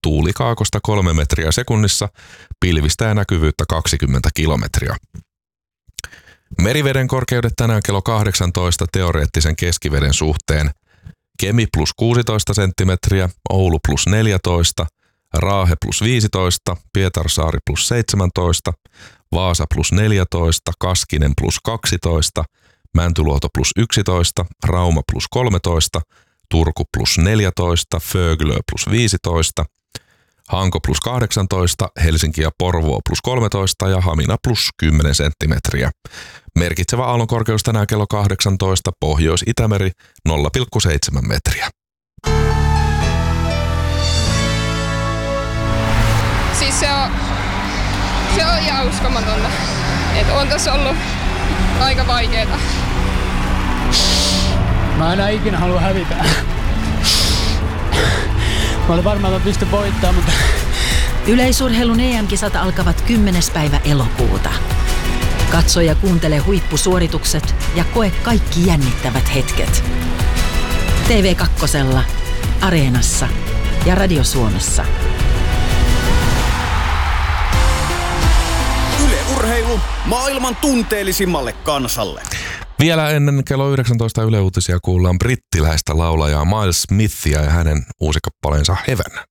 tuuli kaakosta 3 metriä sekunnissa, pilvistä ja näkyvyyttä 20 kilometriä. Meriveden korkeudet tänään kello 18 teoreettisen keskiveden suhteen. Kemi plus 16 senttimetriä, Oulu plus 14, Raahe plus 15, Pietarsaari plus 17, Vaasa plus 14, Kaskinen plus 12, Mäntyluoto plus 11, Rauma plus 13, Turku plus 14, Föglö plus 15, Hanko plus 18, Helsinki ja Porvoo plus 13 ja Hamina plus 10 senttimetriä. Merkitsevä aallonkorkeus tänään kello 18, Pohjois-Itämeri 0,7 metriä. Siis se on ihan uskomatonta. Että on tässä ollut aika vaikeeta. Mä enää ikinä halua hävitä. Mä olin varmaan, että mä pystyn voittamaan, mutta... Yleisurheilun EM-kisat alkavat 10. päivä elokuuta. Katso ja kuuntele huippusuoritukset ja koe kaikki jännittävät hetket. TV2, Areenassa ja Radio Suomessa. Yle Urheilu maailman tunteellisimmalle kansalle. Vielä ennen kello 19 Yle Uutisia kuullaan brittiläistä laulajaa Miles Smithia ja hänen uusi kappaleensa Heaven.